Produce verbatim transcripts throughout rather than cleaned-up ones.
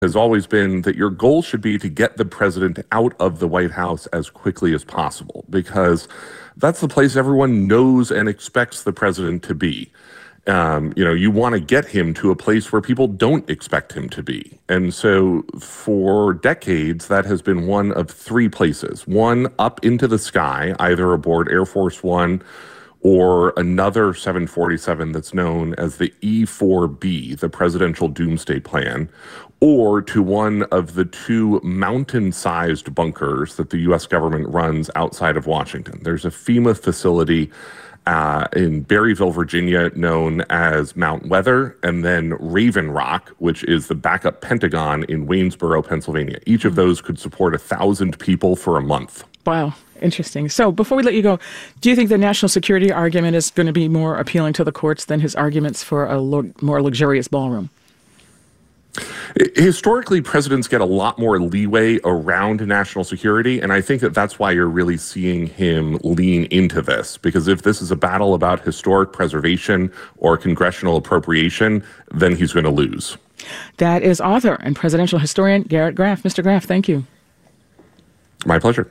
has always been that your goal should be to get the president out of the White House as quickly as possible, because that's the place everyone knows and expects the president to be. Um, you know, you want to get him to a place where people don't expect him to be. And so for decades, that has been one of three places. One, up into the sky, either aboard Air Force One or another seven forty-seven that's known as the E four B, the Presidential Doomsday Plan, or to one of the two mountain-sized bunkers that the U S government runs outside of Washington. There's a FEMA facility uh, in Berryville, Virginia, known as Mount Weather, and then Raven Rock, which is the backup Pentagon in Waynesboro, Pennsylvania. Each of those could support a thousand people for a month. Wow. Interesting. So before we let you go, do you think the national security argument is going to be more appealing to the courts than his arguments for a lo- more luxurious ballroom? Historically, presidents get a lot more leeway around national security, and I think that that's why you're really seeing him lean into this, because if this is a battle about historic preservation or congressional appropriation, then he's going to lose. That is author and presidential historian Garrett Graff. Mister Graff, thank you. My pleasure.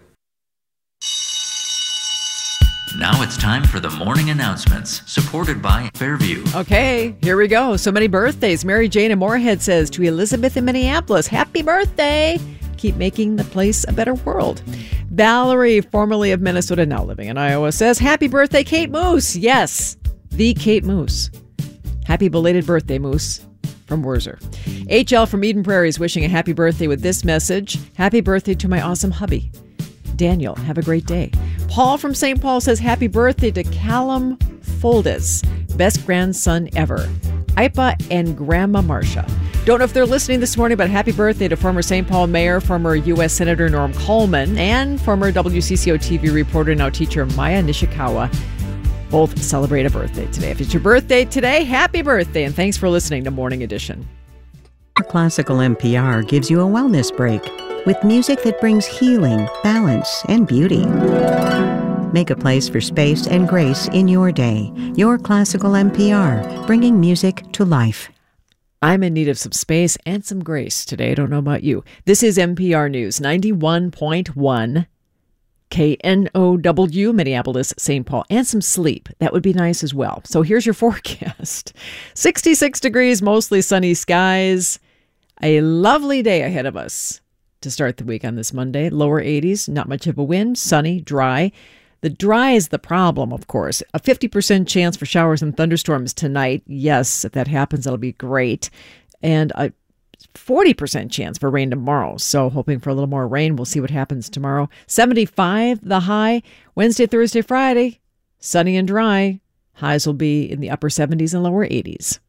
Now it's time for the morning announcements, supported by Fairview. Okay, here we go. So many birthdays. Mary Jane in Moorhead says to Elizabeth in Minneapolis, happy birthday. Keep making the place a better world. Valerie, formerly of Minnesota, now living in Iowa, says, happy birthday, Kate Moose. Yes, the Kate Moose. Happy belated birthday, Moose. From Werzer. H L from Eden Prairie is wishing a happy birthday with this message. Happy birthday to my awesome hubby. Daniel, have a great day. Paul from Saint Paul says happy birthday to Callum Foldes, best grandson ever. Ipa and Grandma Marcia. Don't know if they're listening this morning, but happy birthday to former Saint Paul Mayor, former U S Senator Norm Coleman, and former W C C O T V reporter, now teacher Maya Nishikawa. Both celebrate a birthday today. If it's your birthday today, happy birthday, and thanks for listening to Morning Edition. Classical N P R gives you a wellness break with music that brings healing, balance, and beauty. Make a place for space and grace in your day. Your Classical N P R, bringing music to life. I'm in need of some space and some grace today. I don't know about you. This is N P R News, ninety-one point one K N O W, Minneapolis, Saint Paul, and some sleep. That would be nice as well. So here's your forecast. sixty-six degrees, mostly sunny skies. A lovely day ahead of us to start the week on this Monday. Lower eighties, not much of a wind, sunny, dry. The dry is the problem, of course. A fifty percent chance for showers and thunderstorms tonight. Yes, if that happens, that'll be great. And a forty percent chance for rain tomorrow. So hoping for a little more rain. We'll see what happens tomorrow. seventy-five the high. Wednesday, Thursday, Friday, sunny and dry. Highs will be in the upper seventies and lower eighties.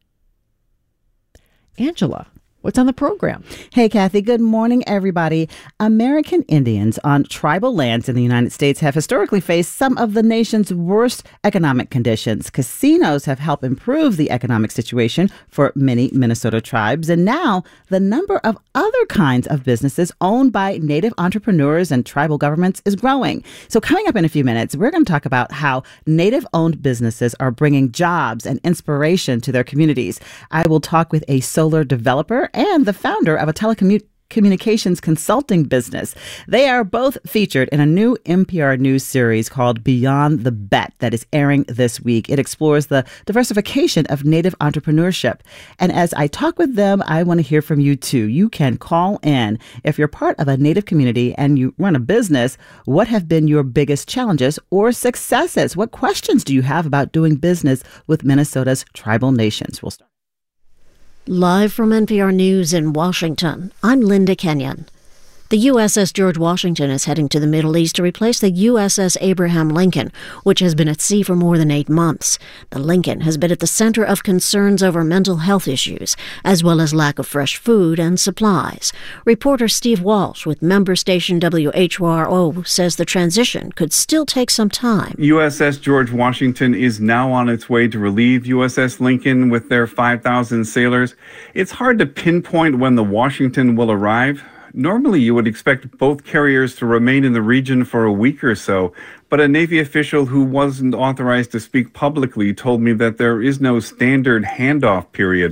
Angela, what's on the program? Hey, Kathy. Good morning, everybody. American Indians on tribal lands in the United States have historically faced some of the nation's worst economic conditions. Casinos have helped improve the economic situation for many Minnesota tribes. And now the number of other kinds of businesses owned by Native entrepreneurs and tribal governments is growing. So coming up in a few minutes, we're going to talk about how Native-owned businesses are bringing jobs and inspiration to their communities. I will talk with a solar developer and the founder of a telecommunications consulting business. They are both featured in a new N P R News series called Beyond the Bet that is airing this week. It explores the diversification of Native entrepreneurship. And as I talk with them, I want to hear from you too. You can call in. If you're part of a Native community and you run a business, what have been your biggest challenges or successes? What questions do you have about doing business with Minnesota's tribal nations? We'll start. Live from N P R News in Washington, I'm Linda Kenyon. The U S S George Washington is heading to the Middle East to replace the U S S Abraham Lincoln, which has been at sea for more than eight months. The Lincoln has been at the center of concerns over mental health issues, as well as lack of fresh food and supplies. Reporter Steve Walsh with member station W H R O says the transition could still take some time. U S S George Washington is now on its way to relieve U S S Lincoln with their five thousand sailors. It's hard to pinpoint when the Washington will arrive. Normally, you would expect both carriers to remain in the region for a week or so, but a Navy official who wasn't authorized to speak publicly told me that there is no standard handoff period.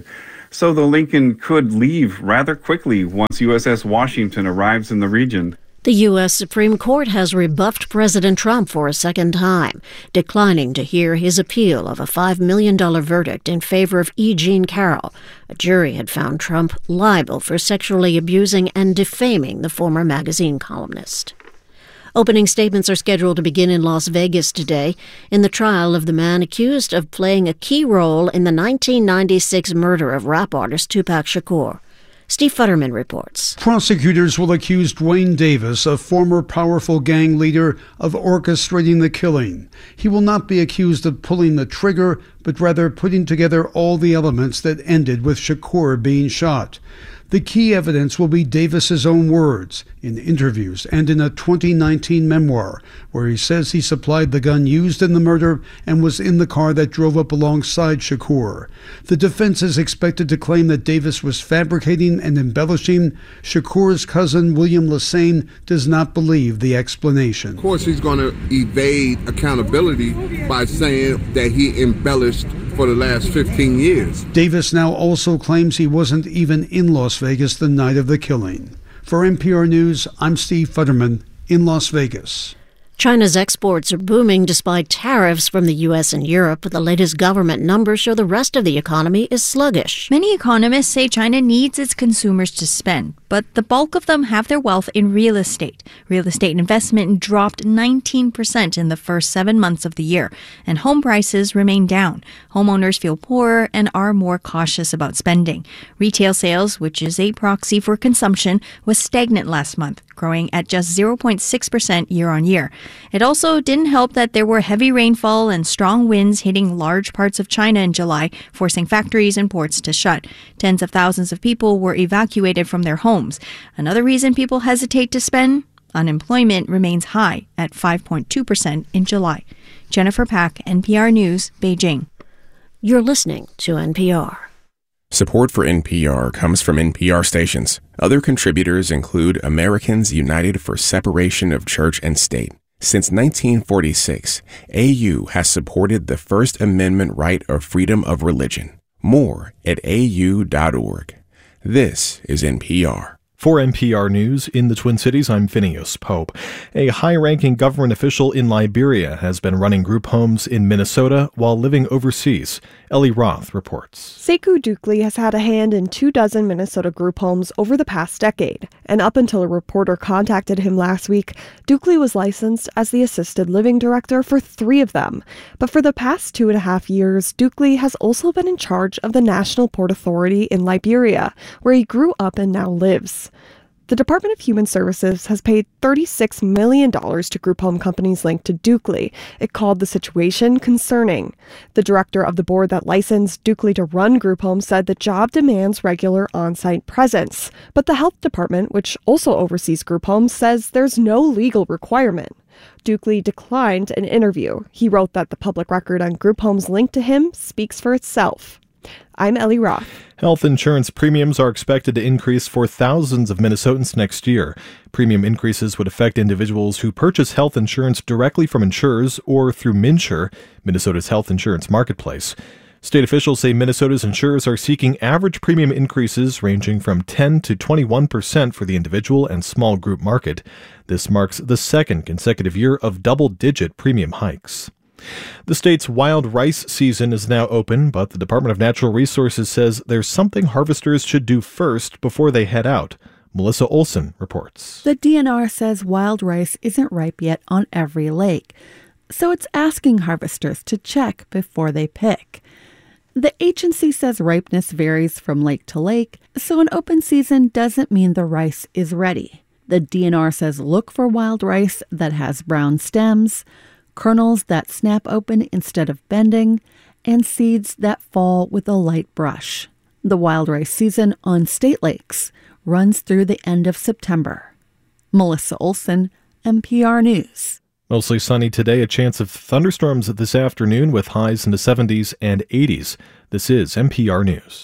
So the Lincoln could leave rather quickly once U S S Washington arrives in the region. The U S Supreme Court has rebuffed President Trump for a second time, declining to hear his appeal of a five million dollars verdict in favor of E. Jean Carroll. A jury had found Trump liable for sexually abusing and defaming the former magazine columnist. Opening statements are scheduled to begin in Las Vegas today in the trial of the man accused of playing a key role in the nineteen ninety-six murder of rap artist Tupac Shakur. Steve Futterman reports. Prosecutors will accuse Dwayne Davis, a former powerful gang leader, of orchestrating the killing. He will not be accused of pulling the trigger, but rather putting together all the elements that ended with Shakur being shot. The key evidence will be Davis's own words in interviews and in a twenty nineteen memoir, where he says he supplied the gun used in the murder and was in the car that drove up alongside Shakur. The defense is expected to claim that Davis was fabricating and embellishing. Shakur's cousin, William Lassane, does not believe the explanation. Of course, he's going to evade accountability by saying that he embellished for the last fifteen years. Davis now also claims he wasn't even in Las Vegas the night of the killing. For N P R News, I'm Steve Futterman in Las Vegas. China's exports are booming despite tariffs from the U S and Europe, but the latest government numbers show the rest of the economy is sluggish. Many economists say China needs its consumers to spend, but the bulk of them have their wealth in real estate. Real estate investment dropped nineteen percent in the first seven months of the year, and home prices remain down. Homeowners feel poorer and are more cautious about spending. Retail sales, which is a proxy for consumption, was stagnant last month, growing at just zero point six percent year on year. It also didn't help that there were heavy rainfall and strong winds hitting large parts of China in July, forcing factories and ports to shut. Tens of thousands of people were evacuated from their homes. Another reason people hesitate to spend? Unemployment remains high at five point two percent in July. Jennifer Pack, N P R News, Beijing. You're listening to N P R. Support for N P R comes from N P R stations. Other contributors include Americans United for Separation of Church and State. Since nineteen forty-six, A U has supported the First Amendment right of freedom of religion. More at A U dot org. This is N P R. For N P R News in the Twin Cities, I'm Phineas Pope. A high-ranking government official in Liberia has been running group homes in Minnesota while living overseas. Ellie Roth reports. Sekou Dukli has had a hand in two dozen Minnesota group homes over the past decade. And up until a reporter contacted him last week, Dukli was licensed as the assisted living director for three of them. But for the past two and a half years, Dukli has also been in charge of the National Port Authority in Liberia, where he grew up and now lives. The Department of Human Services has paid thirty-six million dollars to group home companies linked to Dukli. It called the situation concerning. The director of the board that licensed Dukli to run group homes said the job demands regular on-site presence. But the health department, which also oversees group homes, says there's no legal requirement. Dukli declined an interview. He wrote that the public record on group homes linked to him speaks for itself. I'm Ellie Roth. Health insurance premiums are expected to increase for thousands of Minnesotans next year. Premium increases would affect individuals who purchase health insurance directly from insurers or through MNsure, Minnesota's health insurance marketplace. State officials say Minnesota's insurers are seeking average premium increases ranging from ten to twenty-one percent for the individual and small group market. This marks the second consecutive year of double-digit premium hikes. The state's wild rice season is now open, but the Department of Natural Resources says there's something harvesters should do first before they head out. Melissa Olson reports. The D N R says wild rice isn't ripe yet on every lake, so it's asking harvesters to check before they pick. The agency says ripeness varies from lake to lake, so an open season doesn't mean the rice is ready. The D N R says look for wild rice that has brown stems, kernels that snap open instead of bending, and seeds that fall with a light brush. The wild rice season on state lakes runs through the end of September. Melissa Olson, N P R News. Mostly sunny today, a chance of thunderstorms this afternoon with highs in the seventies and eighties. This is N P R News.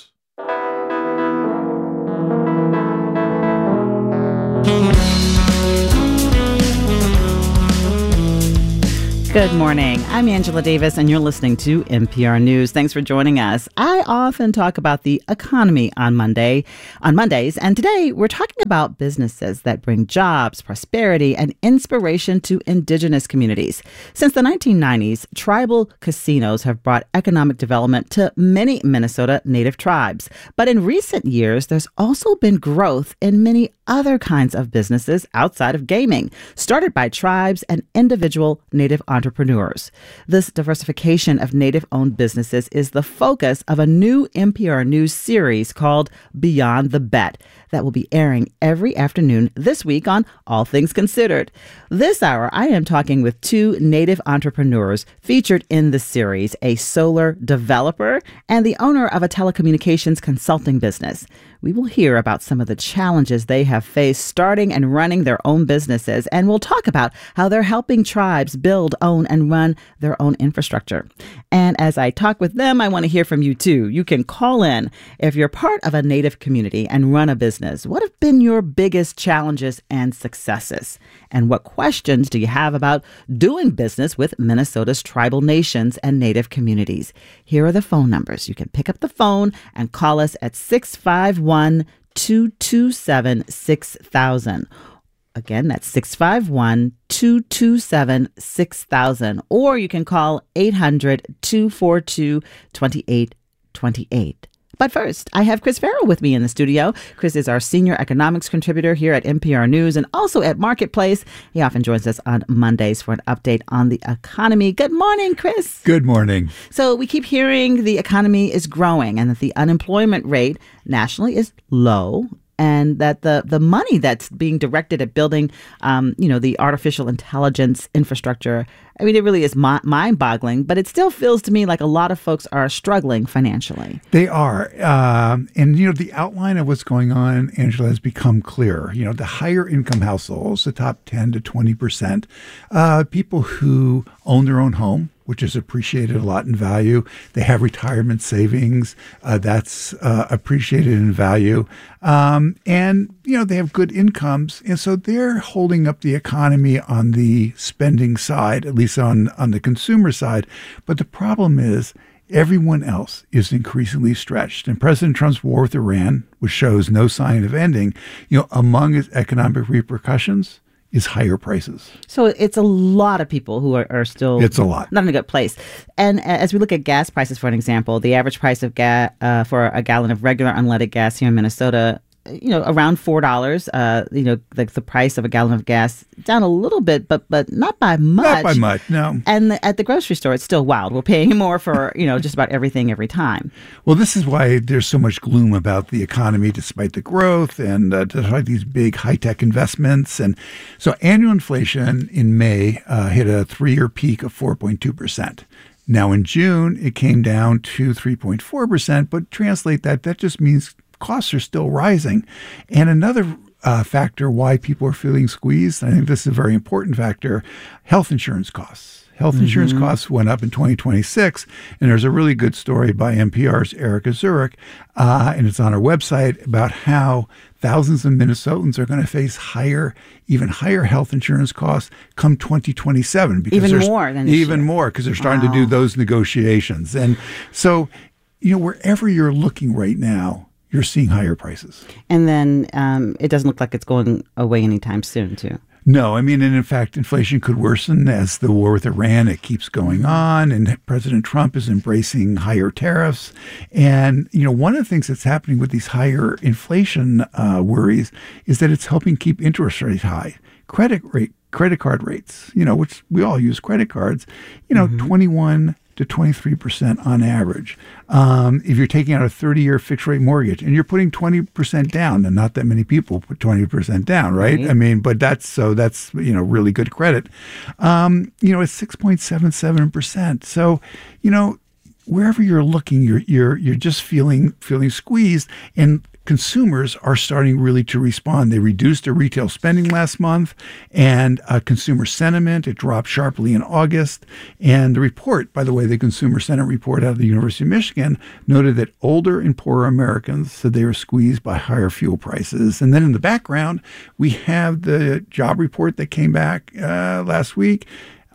Good morning. I'm Angela Davis, and you're listening to N P R News. Thanks for joining us. I often talk about the economy on Monday, on Mondays, and today we're talking about businesses that bring jobs, prosperity, and inspiration to indigenous communities. Since the nineteen nineties, tribal casinos have brought economic development to many Minnesota Native tribes. But in recent years, there's also been growth in many other kinds of businesses outside of gaming, started by tribes and individual Native entrepreneurs. This diversification of Native-owned businesses is the focus of a new N P R News series called Beyond the Bet that will be airing every afternoon this week on All Things Considered. This hour, I am talking with two Native entrepreneurs featured in the series, a solar developer and the owner of a telecommunications consulting business. We will hear about some of the challenges they have faced starting and running their own businesses, and we'll talk about how they're helping tribes build, own, and run their own infrastructure. And as I talk with them, I want to hear from you too. You can call in if you're part of a Native community and run a business. What have been your biggest challenges and successes? And what questions do you have about doing business with Minnesota's tribal nations and Native communities? Here are the phone numbers. You can pick up the phone and call us at six five one, two two seven, six thousand. Again, that's six five one, two two seven, six thousand. Or you can call eight hundred, two four two, two eight two eight. But first, I have Chris Farrell with me in the studio. Chris is our senior economics contributor here at N P R News and also at Marketplace. He often joins us on Mondays for an update on the economy. Good morning, Chris. Good morning. So we keep hearing the economy is growing and that the unemployment rate nationally is low, and that the, the money that's being directed at building, um, you know, the artificial intelligence infrastructure, I mean, it really is mi- mind-boggling, but it still feels to me like a lot of folks are struggling financially. They are. Um, and, you know, the outline of what's going on, Angela, has become clear. You know, the higher income households, the top ten to twenty percent, uh, people who own their own home, which is appreciated a lot in value. They have retirement savings. Uh, that's uh, appreciated in value. Um, and, you know, they have good incomes. And so they're holding up the economy on the spending side, at least on, on the consumer side. But the problem is everyone else is increasingly stretched. And President Trump's war with Iran, which shows no sign of ending, you know, among its economic repercussions is higher prices. So it's a lot of people who are, are still it's a lot. not in a good place. And as we look at gas prices, for an example, the average price of gas uh, for a gallon of regular unleaded gas here in Minnesota, you know, around four dollars. Uh, you know, the, the price of a gallon of gas down a little bit, but but not by much. Not by much, no. And the, at the grocery store, it's still wild. We're paying more for, you know, just about everything every time. Well, this is why there's so much gloom about the economy, despite the growth and uh, despite these big high-tech investments. And so annual inflation in May uh, hit a three-year peak of four point two percent. Now in June, it came down to three point four percent, but translate that, that just means costs are still rising. And another uh, factor why people are feeling squeezed, I think this is a very important factor, health insurance costs. Health mm-hmm. insurance costs went up in twenty twenty-six, and there's a really good story by N P R's Erica Zurich, uh, and it's on our website, about how thousands of Minnesotans are going to face higher, even higher health insurance costs come twenty twenty-seven. Because even more than Even year. more, because they're starting wow. to do those negotiations. And so, you know, wherever you're looking right now, you're seeing higher prices. And then um, it doesn't look like it's going away anytime soon, too. No, I mean, and in fact, inflation could worsen as the war with Iran, it keeps going on, and President Trump is embracing higher tariffs. And, you know, one of the things that's happening with these higher inflation uh, worries is that it's helping keep interest rates high. Credit rate, credit card rates, you know, which we all use credit cards, you know, mm-hmm. twenty-one to twenty-three percent on average. Um, if you're taking out a thirty-year fixed rate mortgage and you're putting twenty percent down, and not that many people put twenty percent down, right? right? I mean, but that's, so that's, you know, really good credit. Um, you know, it's six point seven seven percent. So, you know, wherever you're looking, you're, you're, you're just feeling, feeling squeezed, and consumers are starting really to respond. They reduced their retail spending last month, and uh, consumer sentiment, it dropped sharply in August. And the report, by the way, the Consumer Sentiment Report out of the University of Michigan, noted that older and poorer Americans said they were squeezed by higher fuel prices. And then in the background, we have the job report that came back uh, last week.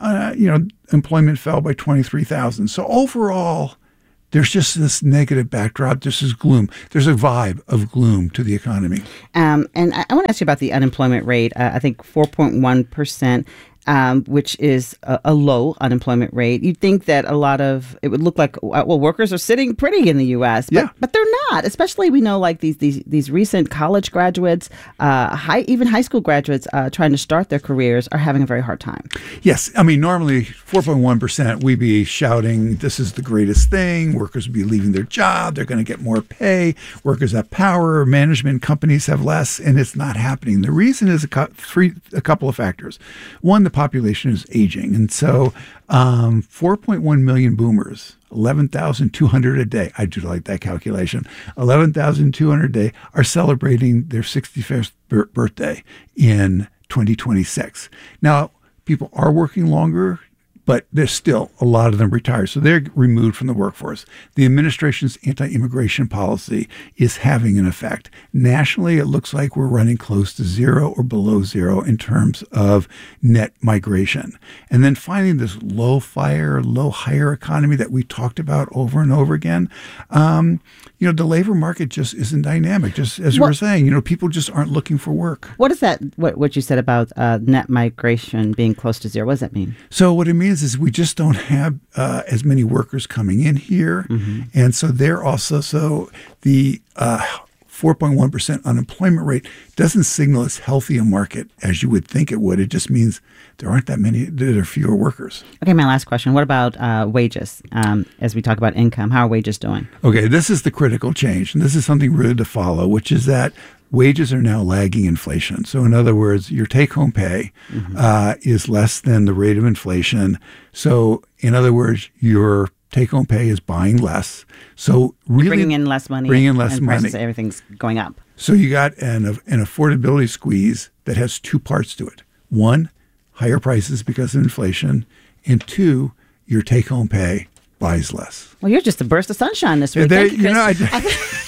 uh, you know, employment fell by twenty-three thousand. So overall, there's just this negative backdrop. This is gloom. There's a vibe of gloom to the economy. Um, and I, I want to ask you about the unemployment rate. Uh, I think four point one percent. Um, which is a, a low unemployment rate. You'd think that a lot of, it would look like, well, workers are sitting pretty in the U S, but, yeah. but they're not. Especially, we know, like these these these recent college graduates, uh, high even high school graduates uh, trying to start their careers are having a very hard time. Yes. I mean, normally four point one percent, we'd be shouting, this is the greatest thing. Workers would be leaving their job. They're going to get more pay. Workers have power. Management companies have less, and it's not happening. The reason is a, co- three, a couple of factors. One, the population is aging. And so um, four point one million boomers, eleven thousand two hundred a day, I do like that calculation, eleven thousand two hundred a day are celebrating their sixty-fifth bir- birthday in twenty twenty-six. Now, people are working longer, but there's still a lot of them retired. So they're removed from the workforce. The administration's anti-immigration policy is having an effect. Nationally, it looks like we're running close to zero or below zero in terms of net migration. And then finally, this low fire, low hire economy that we talked about over and over again. Um, you know, the labor market just isn't dynamic. Just as What- we were saying, you know, people just aren't looking for work. What is that, what, what you said about uh, net migration being close to zero? What does that mean? So what it means is we just don't have uh, as many workers coming in here. Mm-hmm. And so they're also, so the uh, four point one percent unemployment rate doesn't signal as healthy a market as you would think it would. It just means there aren't that many, there are fewer workers. Okay, my last question. What about uh, wages? Um, as we talk about income, how are wages doing? Okay, this is the critical change. And this is something really to follow, which is that wages are now lagging inflation. So in other words, your take-home pay mm-hmm. uh, is less than the rate of inflation. So in other words, your take-home pay is buying less. So really bringing in less money, bringing in less and prices, money. Everything's going up. So you got an an affordability squeeze that has two parts to it. One, higher prices because of inflation, and two, your take-home pay buys less. Well, you're just a burst of sunshine this week. There, Thank you, you Chris. know, I,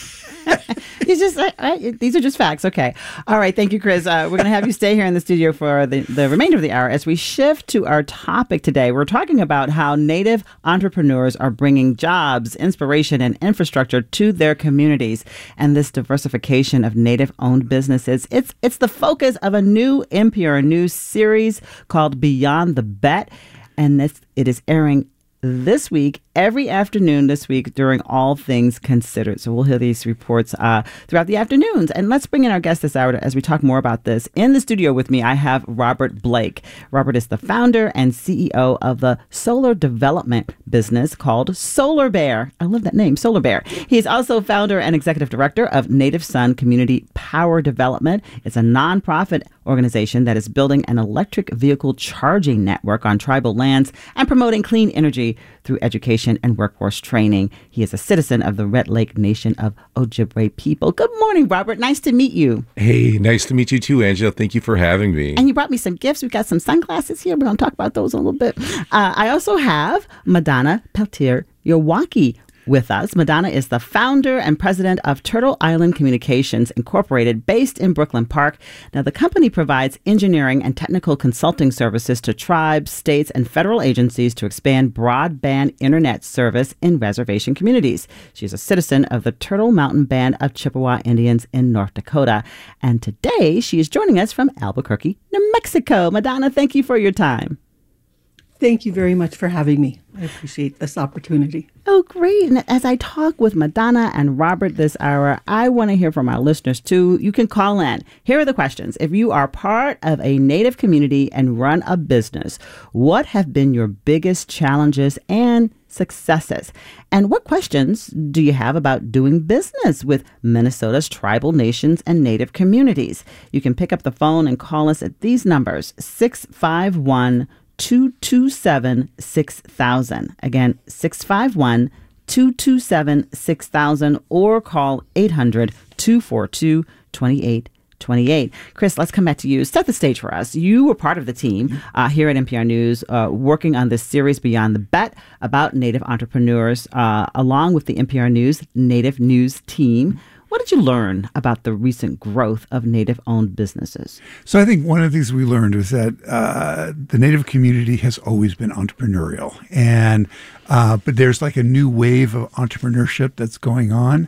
It's just I, I, these are just facts. Okay. All right. Thank you, Chris. Uh, we're going to have you stay here in the studio for the, the remainder of the hour as we shift to our topic today. We're talking about how Native entrepreneurs are bringing jobs, inspiration, and infrastructure to their communities. And this diversification of Native-owned businesses, it's it's the focus of a new N P R News series called Beyond the Bet. And this, it is airing this week, every afternoon this week during All Things Considered. So we'll hear these reports uh, throughout the afternoons. And let's bring in our guest this hour as we talk more about this. In the studio with me, I have Robert Blake. Robert is the founder and C E O of the solar development business called Solar Bear. I love that name, Solar Bear. He's also founder and executive director of Native Sun Community Power Development. It's a nonprofit organization that is building an electric vehicle charging network on tribal lands and promoting clean energy through education and workforce training. He is a citizen of the Red Lake Nation of Ojibwe people. Good morning, Robert. Nice to meet you. Hey, nice to meet you too, Angela. Thank you for having me. And you brought me some gifts. We've got some sunglasses here. We're going to talk about those in a little bit. Uh, I also have Madonna Peltier-Yowaki with us. Madonna is the founder and president of Turtle Island Communications Incorporated, based in Brooklyn Park. Now, the company provides engineering and technical consulting services to tribes, states, and federal agencies to expand broadband internet service in reservation communities. She's a citizen of the Turtle Mountain Band of Chippewa Indians in North Dakota. And today, she is joining us from Albuquerque, New Mexico. Madonna, thank you for your time. Thank you very much for having me. I appreciate this opportunity. Oh, great. And as I talk with Madonna and Robert this hour, I want to hear from our listeners, too. You can call in. Here are the questions. If you are part of a Native community and run a business, what have been your biggest challenges and successes? And what questions do you have about doing business with Minnesota's tribal nations and Native communities? You can pick up the phone and call us at these numbers, six five one, two two seven, six thousand. Again, six five one, two two seven, six thousand, or call eight hundred, two four two, two eight two eight. Chris, let's come back to you. Set the stage for us. You were part of the team uh, here at N P R News uh, working on this series Beyond the Bet about Native entrepreneurs uh, along with the N P R News Native News team. What did you learn about the recent growth of Native-owned businesses? So I think one of the things we learned was that uh, the Native community has always been entrepreneurial, and uh, but there's like a new wave of entrepreneurship that's going on.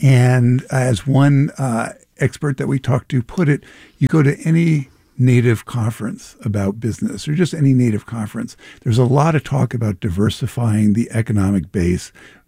And as one uh, expert that we talked to put it, you go to any Native conference about business or just any Native conference, there's a lot of talk about diversifying the economic base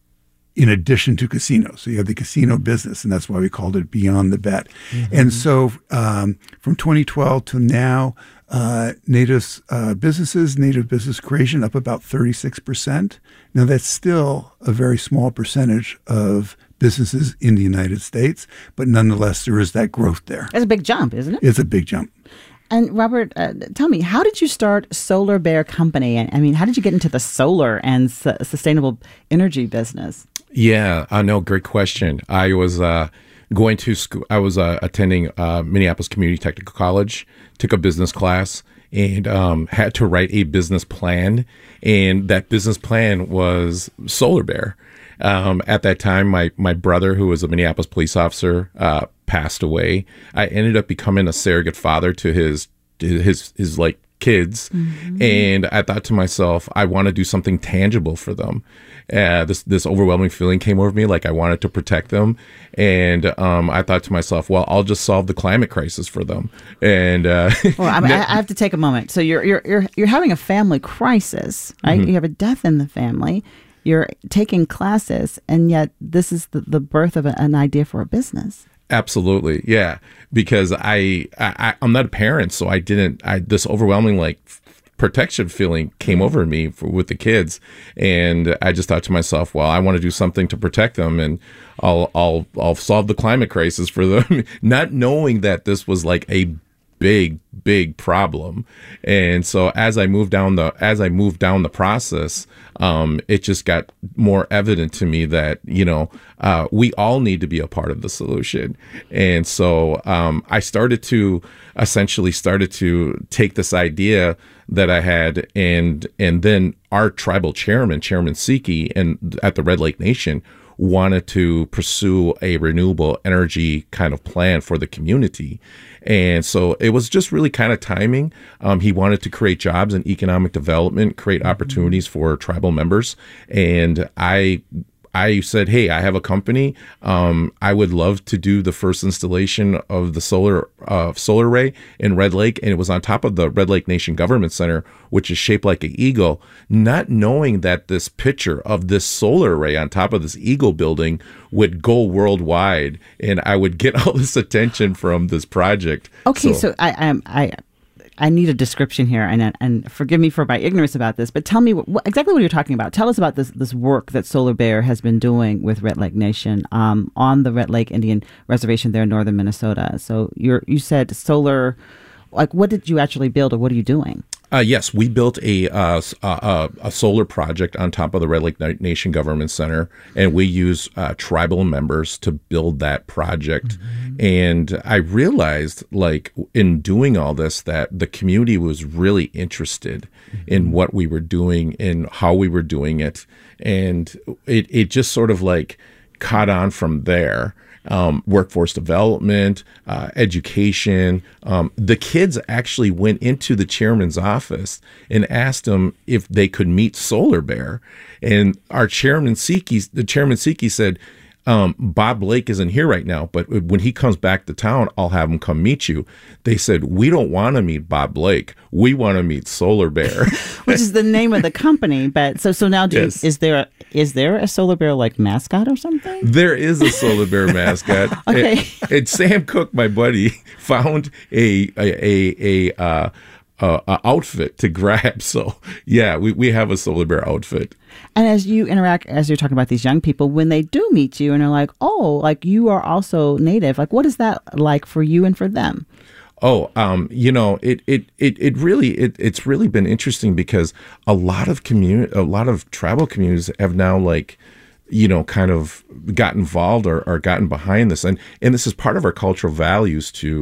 in addition to casinos. So you have the casino business, and that's why we called it Beyond the Bet. Mm-hmm. And so um, from twenty twelve to now, uh, Native uh, businesses, Native business creation up about thirty-six percent. Now that's still a very small percentage of businesses in the United States, but nonetheless, there is that growth there. It's a big jump, isn't it? It's a big jump. And Robert, uh, tell me, how did you start Solar Bear Company? I mean, how did you get into the solar and su- sustainable energy business? Yeah, uh, no, great question. I was uh, going to school. I was uh, attending uh, Minneapolis Community Technical College, took a business class, and um, had to write a business plan. And that business plan was Solar Bear. Um, at that time, my my brother, who was a Minneapolis police officer, uh, passed away. I ended up becoming a surrogate father to his his his, his like kids, mm-hmm. and I thought to myself, I want to do something tangible for them. Uh, this this overwhelming feeling came over me, like I wanted to protect them, and um, I thought to myself, well, I'll just solve the climate crisis for them. And uh, well, I, mean, I have to take a moment. So you're you're you're you're having a family crisis, right? Mm-hmm. You have a death in the family. You're taking classes, and yet this is the, the birth of a, an idea for a business. Absolutely, yeah. Because I, I I'm not a parent, so I didn't. I this overwhelming like protection feeling came over me for, with the kids, and I just thought to myself, well, I want to do something to protect them, and I'll I'll I'll solve the climate crisis for them, not knowing that this was like a big big problem. And so as I moved down the as I moved down the process, um it just got more evident to me that, you know, uh we all need to be a part of the solution. And so um I started to essentially started to take this idea that I had, and and then our tribal chairman, Chairman Siki, and at the Red Lake Nation wanted to pursue a renewable energy kind of plan for the community. And so it was just really kind of timing. Um, he wanted to create jobs and economic development, create opportunities for tribal members. And I I said, hey, I have a company. Um, I would love to do the first installation of the solar uh, solar array in Red Lake. And it was on top of the Red Lake Nation Government Center, which is shaped like an eagle, not knowing that this picture of this solar array on top of this eagle building would go worldwide, and I would get all this attention from this project. Okay, so, so I, I, I I need a description here, and and forgive me for my ignorance about this, but tell me what, what, exactly what you're talking about. Tell us about this this work that Solar Bear has been doing with Red Lake Nation um, on the Red Lake Indian Reservation there in northern Minnesota. So you're you said solar, like what did you actually build, or what are you doing? Uh, yes, we built a, uh, a a solar project on top of the Red Lake Nation Government Center, and we use uh, tribal members to build that project. Mm-hmm. And I realized, like, in doing all this, that the community was really interested mm-hmm. in what we were doing and how we were doing it, and it it just sort of like caught on from there. Um, workforce development, uh, education. Um, the kids actually went into the chairman's office and asked him if they could meet Solar Bear. And our chairman Siki, the chairman Siki said, um, Bob Blake isn't here right now, but when he comes back to town, I'll have him come meet you. They said, we don't want to meet Bob Blake. We want to meet Solar Bear. Which is the name of the company. But so so now do yes. you, is there a, is there a Solar Bear like mascot or something? There is a Solar Bear mascot. Okay. And, and Sam Cook, my buddy, found a a a, a uh, uh, uh, outfit to grab. So yeah, we, we have a Solar Bear outfit. And as you interact, as you're talking about these young people, when they do meet you and are like, oh, like you are also Native, like what is that like for you and for them? Oh, um, you know, it, it, it, it really, it, it's really been interesting because a lot of community, a lot of tribal communities have now like, you know, kind of got involved or, or gotten behind this. And, and this is part of our cultural values to,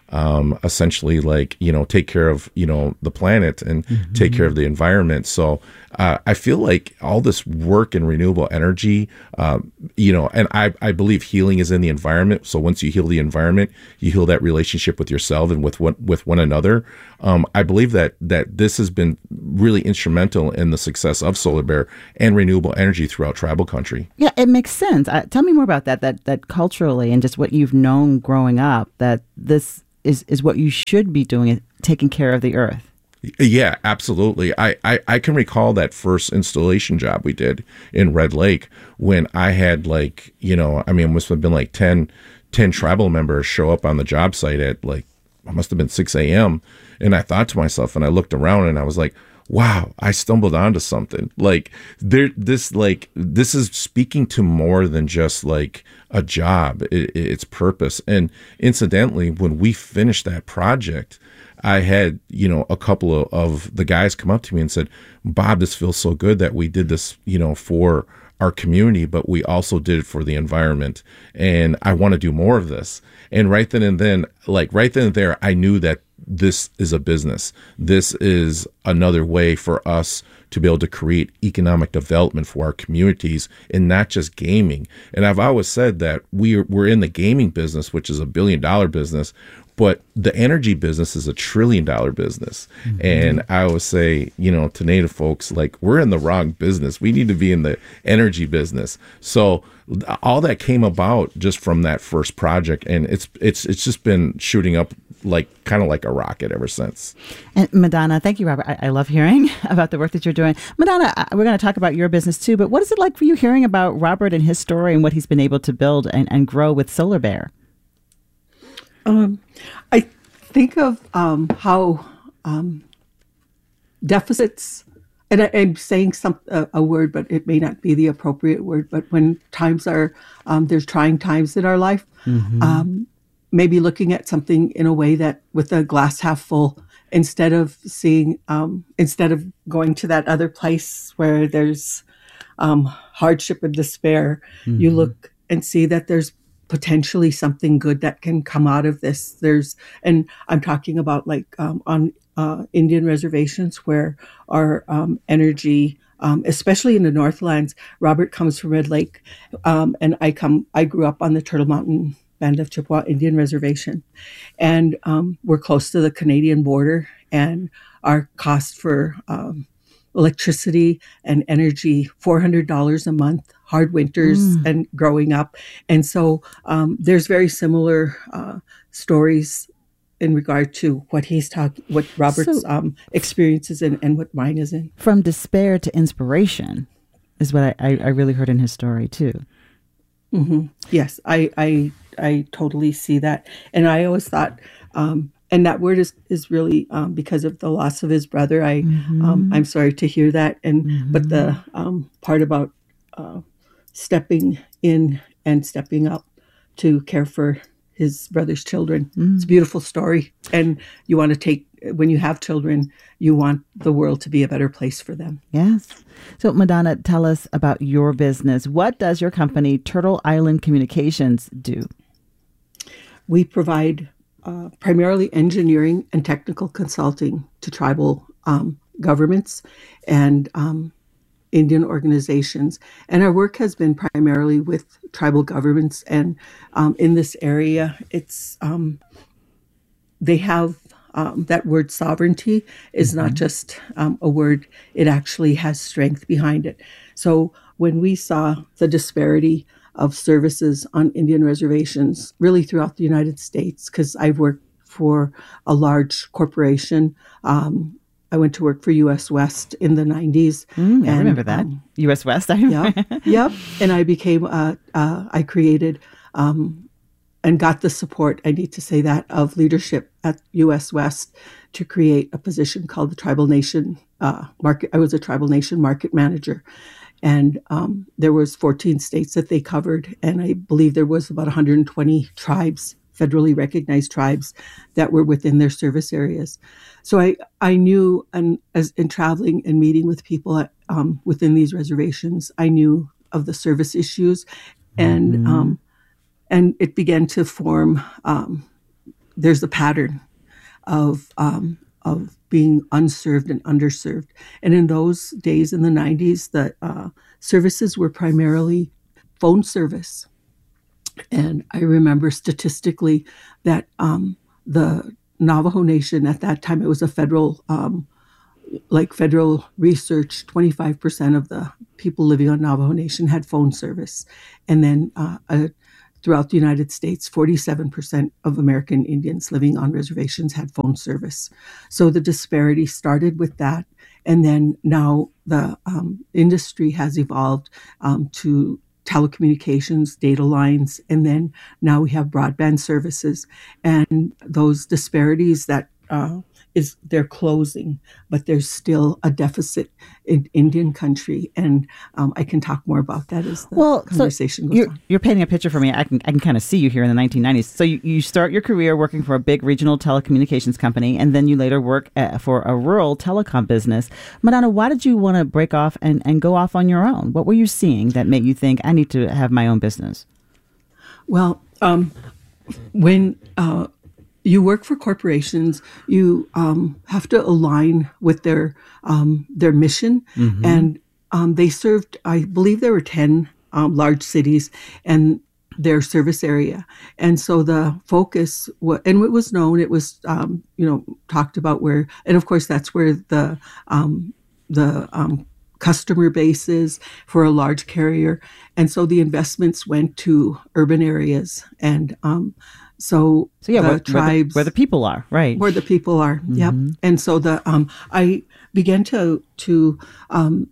um, essentially like, you know, take care of, you know, the planet and mm-hmm. take care of the environment. So uh, I feel like all this work in renewable energy, um, you know, and I, I believe healing is in the environment. So once you heal the environment, you heal that relationship with yourself and with one, with one another. Um, I believe that that this has been really instrumental in the success of Solar Bear and renewable energy throughout tribal country. Yeah, it makes sense. Uh, tell me more about that, that, that culturally and just what you've known growing up, that this is, is what you should be doing, taking care of the earth. Yeah, absolutely. I, I, I can recall that first installation job we did in Red Lake when I had like, you know, I mean, it must have been like ten, ten tribal members show up on the job site at like, it must have been six a.m. And I thought to myself, and I looked around and I was like, wow, I stumbled onto something. Like there, this, like, this is speaking to more than just like a job, it, it's purpose. And incidentally, when we finished that project, I had, you know, a couple of, of the guys come up to me and said, Bob, this feels so good that we did this, you know, for our community, but we also did it for the environment. And I want to do more of this. And right then and then, like right then and there, I knew that this is a business. This is another way for us to be able to create economic development for our communities and not just gaming. And I've always said that we're, we're in the gaming business, which is a billion dollar business, but the energy business is a trillion dollar business. Mm-hmm. And I always say, you know, to Native folks, like, we're in the wrong business. We need to be in the energy business. So all that came about just from that first project. And it's, it's, it's just been shooting up like kind of like a rocket ever since. And Madonna, thank you, Robert. I, I love hearing about the work that you're doing. Madonna, we're going to talk about your business too, but what is it like for you hearing about Robert and his story and what he's been able to build and, and grow with Solar Bear? Um, I think of um, how um, deficits, and I, I'm saying some uh, a word, but it may not be the appropriate word. But when times are um, there's trying times in our life, mm-hmm. um, maybe looking at something in a way that with a glass half full, instead of seeing, um, instead of going to that other place where there's um, hardship and despair, mm-hmm. you look and see that there's potentially something good that can come out of this. There's, and I'm talking about like um, on uh, Indian reservations where our um, energy, um, especially in the Northlands, Robert comes from Red Lake, um, and I come, I grew up on the Turtle Mountain Band of Chippewa Indian Reservation, and um, we're close to the Canadian border, and our cost for um, electricity and energy, four hundred dollars a month, hard winters mm. and growing up. And so um, there's very similar uh, stories in regard to what he's talking, what Robert's so, um, experiences in and what mine is in. From despair to inspiration is what I, I, I really heard in his story too. Mm-hmm. Yes, I, I I totally see that. And I always thought, um, and that word is, is really um, because of the loss of his brother. I, mm-hmm. um, I'm sorry to hear that. And mm-hmm. but the um, part about uh, stepping in and stepping up to care for his brother's children. Mm. It's a beautiful story. And you want to take, when you have children, you want the world to be a better place for them. Yes. So Madonna, tell us about your business. What does your company, Turtle Island Communications, do? We provide uh, primarily engineering and technical consulting to tribal um, governments and um, Indian organizations. And our work has been primarily with tribal governments. And um, in this area, it's um, they have um, that word sovereignty is mm-hmm. not just um, a word, it actually has strength behind it. So when we saw the disparity of services on Indian reservations, really throughout the United States, because I've worked for a large corporation, um, I went to work for U S West in the nineties. Mm, I and, remember that. Um, U S West. I remember. Yep. Yep. And I became, uh, uh, I created um, and got the support, I need to say that, of leadership at U S West to create a position called the Tribal Nation uh, Market. I was a Tribal Nation Market Manager. And um, there was fourteen states that they covered. And I believe there was about one hundred twenty tribes, federally recognized tribes, that were within their service areas. So I, I knew, and as in traveling and meeting with people at, um, within these reservations, I knew of the service issues, and mm-hmm. um, and it began to form um, there's a pattern of um, of being unserved and underserved. And in those days, in the nineties, the uh, services were primarily phone service. And I remember statistically that um, the Navajo Nation at that time, it was a federal, um, like federal research, twenty-five percent of the people living on Navajo Nation had phone service. And then uh, uh, throughout the United States, forty-seven percent of American Indians living on reservations had phone service. So the disparity started with that. And then now the um, industry has evolved um, to telecommunications, data lines, and then now we have broadband services. And those disparities that uh, is they're closing, but there's still a deficit in Indian country. And um, I can talk more about that as the well, conversation so goes you're, on. You're painting a picture for me. I can I can kind of see you here in the nineteen nineties. So you, you start your career working for a big regional telecommunications company, and then you later work at, for a rural telecom business. Madonna, why did you want to break off and, and go off on your own? What were you seeing that made you think, I need to have my own business? Well, um, when uh, you work for corporations, you um, have to align with their um, their mission, Mhm. and um, they served. I believe there were ten um, large cities and their service area, and so the focus was, and it was known. It was um, you know talked about where, and of course that's where the um, the um, customer base is for a large carrier, and so the investments went to urban areas and. Um, So, So yeah, the where, where the- tribes, where the people are, right? where the people are, yep. Mhm. And so the um, I began to to um,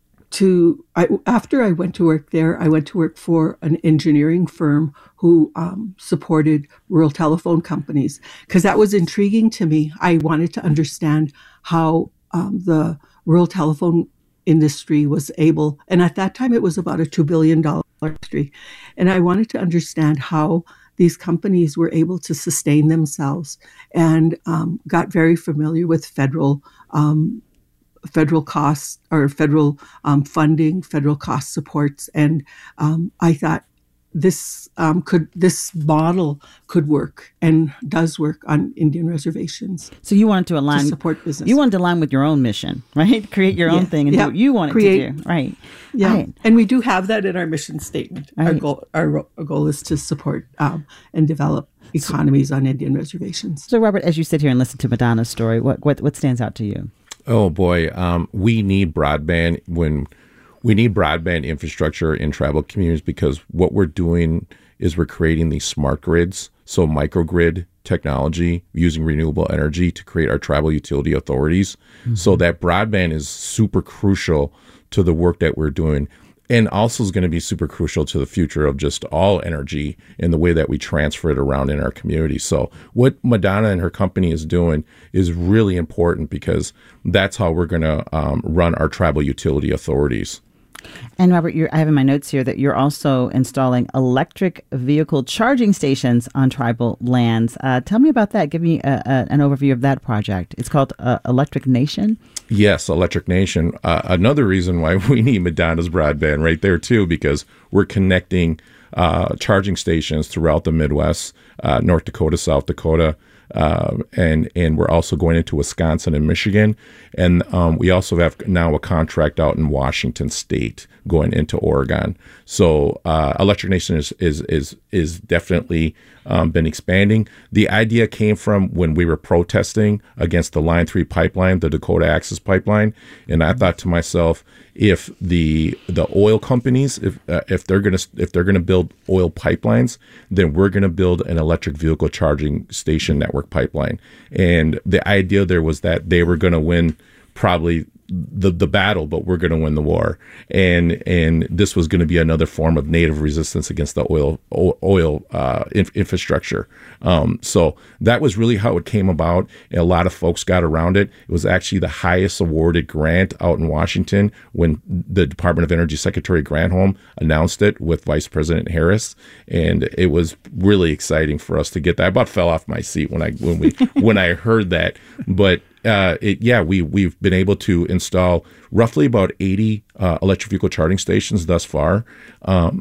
to I, after I went to work there, I went to work for an engineering firm who um, supported rural telephone companies because that was intriguing to me. I wanted to understand how um, the rural telephone industry was able, and at that time it was about a two billion dollars industry, and I wanted to understand how these companies were able to sustain themselves, and um, got very familiar with federal um, federal costs or federal um, funding, federal cost supports, and um, I thought this um, could this model could work and does work on Indian reservations. So you wanted to align to support business. You wanted to align with your own mission, right? Create your own Yeah. thing and Yeah. do what you wanted Create- to do, right? Yeah, Right. and we do have that in our mission statement. Our Right. goal, our, ro- our goal is to support um, and develop economies on Indian reservations. So Robert, as you sit here and listen to Madonna's story, what what, what stands out to you? Oh boy, um, we need broadband when we need broadband infrastructure in tribal communities because what we're doing is we're creating these smart grids, so microgrid technology using renewable energy to create our tribal utility authorities. Mm-hmm. So that broadband is super crucial to the work that we're doing. And also is going to be super crucial to the future of just all energy and the way that we transfer it around in our community. So what Madonna and her company is doing is really important because that's how we're going to um, run our tribal utility authorities. And Robert, you're, I have in my notes here that you're also installing electric vehicle charging stations on tribal lands. Uh, tell me about that. Give me a, a, an overview of that project. It's called uh, Electric Nation. Yes, Electric Nation. Uh, another reason why we need Madonna's broadband right there, too, because we're connecting uh, charging stations throughout the Midwest, uh, North Dakota, South Dakota, uh, and and we're also going into Wisconsin and Michigan. And um, we also have now a contract out in Washington State going into Oregon. So uh, Electric Nation is is is, is definitely um, been expanding. The idea came from when we were protesting against the Line three pipeline, the Dakota Access Pipeline. And I thought to myself, if the the oil companies, if uh, if they're gonna if they're gonna build oil pipelines, then we're gonna build an electric vehicle charging station network pipeline. And the idea there was that they were gonna win probably the the battle, but we're going to win the war. And and this was going to be another form of native resistance against the oil oil uh, inf- infrastructure. Um, so that was really how it came about. And a lot of folks got around it. It was actually the highest awarded grant out in Washington when the Department of Energy Secretary Granholm announced it with Vice President Harris, and it was really exciting for us to get that. I about fell off my seat when I when we when I heard that, but. Uh, it, yeah, we, we've been able to install roughly about eighty uh, electric vehicle charging stations thus far. Um,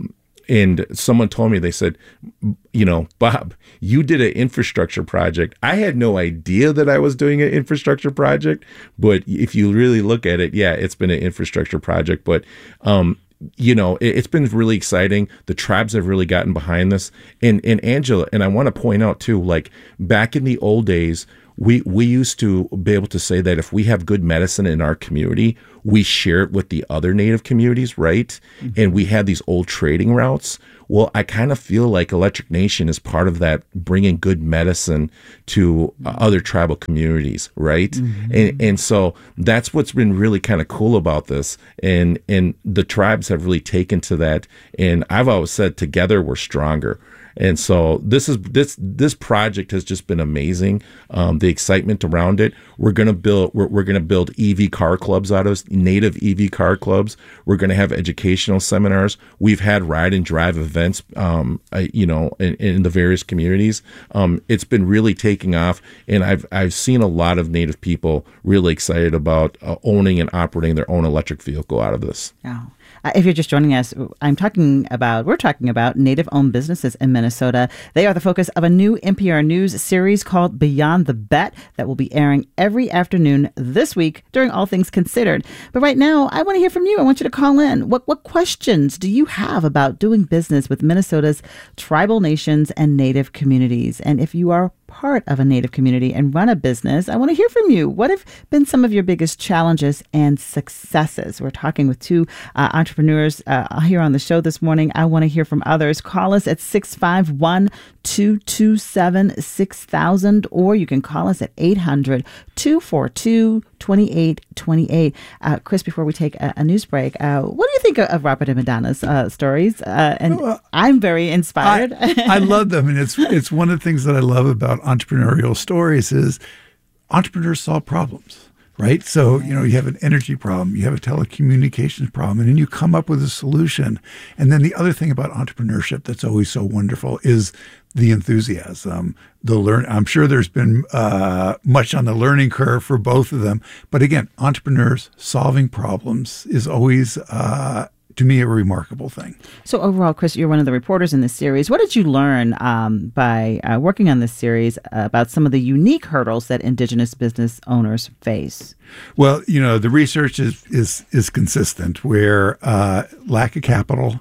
and someone told me, they said, you know, Bob, you did an infrastructure project. I had no idea that I was doing an infrastructure project, but if you really look at it, yeah, it's been an infrastructure project. But, um, you know, it, it's been really exciting. The tribes have really gotten behind this. And, and Angela, and I want to point out too, like back in the old days, we, we used to be able to say that if we have good medicine in our community, we share it with the other Native communities, right? Mm-hmm. And we had these old trading routes. Well, I kind of feel like Electric Nation is part of that, bringing good medicine to uh, other tribal communities, right? Mm-hmm. And and so that's what's been really kind of cool about this. And and the tribes have really taken to that. And I've always said, together we're stronger. And so this is this this project has just been amazing. Um, the excitement around it. We're gonna build we're, we're gonna build E V car clubs out of this, native E V car clubs. We're gonna have educational seminars. We've had ride and drive events, um, you know, in, in the various communities. Um, it's been really taking off, and I've I've seen a lot of Native people really excited about uh, owning and operating their own electric vehicle out of this. Yeah. Uh, if you're just joining us, I'm talking about, we're talking about Native-owned businesses in Minnesota. They are the focus of a new N P R News series called Beyond the Bet that will be airing every afternoon this week during All Things Considered. But right now, I want to hear from you. I want you to call in. What, what questions do you have about doing business with Minnesota's tribal nations and Native communities? And if you are part of a Native community and run a business, I want to hear from you. What have been some of your biggest challenges and successes? We're talking with two uh, entrepreneurs uh, here on the show this morning. I want to hear from others. Call us at six five one, two two seven, six thousand, or you can call us at eight hundred, two four two, two eight two eight. Uh, Chris, before we take a, a news break, uh, what do you think of, of Robert and Madonna's uh, stories? Uh, and well, I'm very inspired. I, I love them. And it's, it's one of the things that I love about entrepreneurial stories is entrepreneurs solve problems, right? So, you know, you have an energy problem, you have a telecommunications problem, and then you come up with a solution. And then the other thing about entrepreneurship that's always so wonderful is the enthusiasm, the learn. I'm sure there's been uh, much on the learning curve for both of them. But again, entrepreneurs solving problems is always uh, to me, a remarkable thing. So overall, Chris, you're one of the reporters in this series. What did you learn um, by uh, working on this series uh, about some of the unique hurdles that Indigenous business owners face? Well, you know, the research is is is consistent, where uh, lack of capital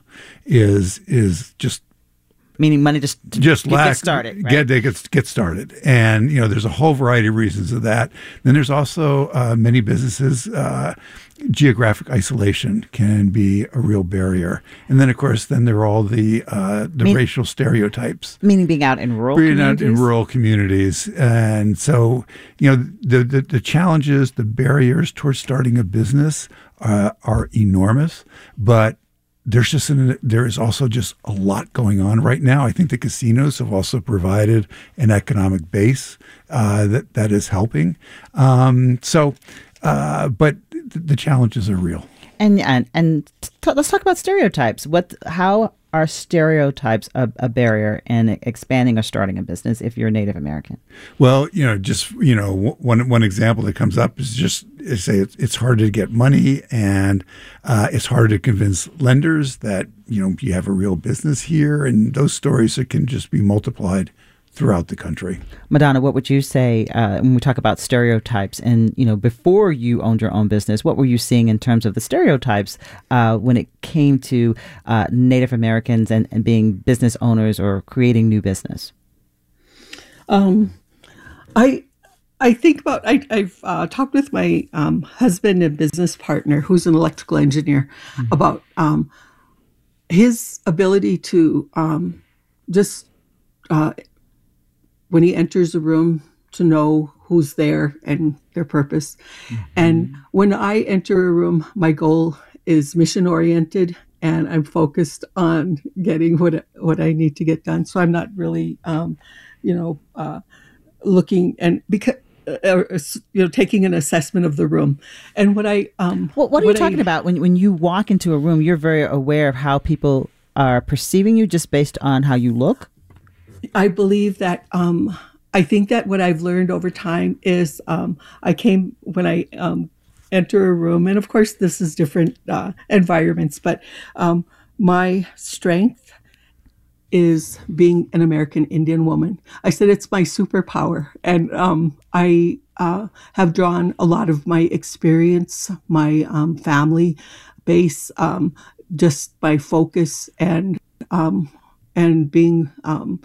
is is just meaning money just to just get, lack, get started. Right? Get they get get started, and you know, there's a whole variety of reasons of that. Then there's also uh, many businesses. Uh, Geographic isolation can be a real barrier, and then of course, then there are all the uh, the Mean, racial stereotypes. Meaning being out in rural being communities? out in rural communities, and so you know the the, the challenges, the barriers towards starting a business uh, are enormous, but there's just an, there is also just a lot going on right now. I think the casinos have also provided an economic base uh, that that is helping. Um, so, uh, but th- the challenges are real. And and and t- let's talk about stereotypes. What how are stereotypes a, a barrier in expanding or starting a business if you're Native American? Well, you know, just you know, one one example that comes up is just is say it's, it's harder to get money, and uh, it's harder to convince lenders that you know you have a real business here, and those stories that can just be multiplied throughout the country. Madonna, what would you say uh, when we talk about stereotypes? And you know, before you owned your own business, what were you seeing in terms of the stereotypes uh, when it came to uh, Native Americans and, and being business owners or creating new business? Um, I I think about I, I've uh, talked with my um, husband and business partner, who's an electrical engineer, mm-hmm. about um, his ability to um, just. Uh, when he enters a room, to know who's there and their purpose. Mm-hmm. And when I enter a room, my goal is mission oriented, and I'm focused on getting what what I need to get done. So I'm not really, um, you know, uh, looking and because. Uh, you know, taking an assessment of the room. And what I um, well, what are what you talking I, about when when you walk into a room? You're very aware of how people are perceiving you just based on how you look. I believe that, um, I think that what I've learned over time is um, I came, when I um, enter a room, and of course this is different uh, environments, but um, my strength is being an American Indian woman. I said it's my superpower. And um, I uh, have drawn a lot of my experience, my um, family base, um, just by focus and um, and being, um,